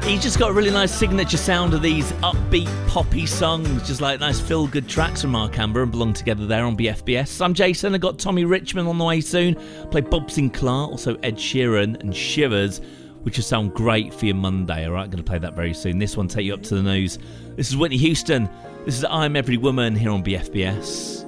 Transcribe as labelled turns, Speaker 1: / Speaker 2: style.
Speaker 1: He's just got a really nice signature sound of these upbeat poppy songs, just like nice feel-good tracks from Mark Amber and Belong Together there on BFBS. I'm Jason. I've got Tommy Richmond on the way soon. Play Bob Sinclair, also Ed Sheeran and Shivers, which will sound great for your Monday, all right? Going to play that very soon. This one take you up to the news. This is Whitney Houston. This is I'm Every Woman here on BFBS.